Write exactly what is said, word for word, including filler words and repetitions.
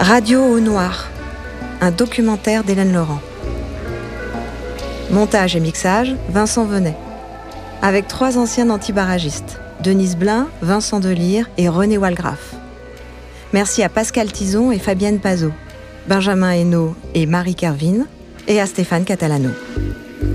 Radio au noir, un documentaire d'Hélène Laurent. Montage et mixage, Vincent Venet. Avec trois anciens antibaragistes, Denise Blin, Vincent Delire et René Walgraff. Merci à Pascal Tison et Fabienne Pazot, Benjamin Hainaut et Marie Kervin, et à Stéphane Catalano.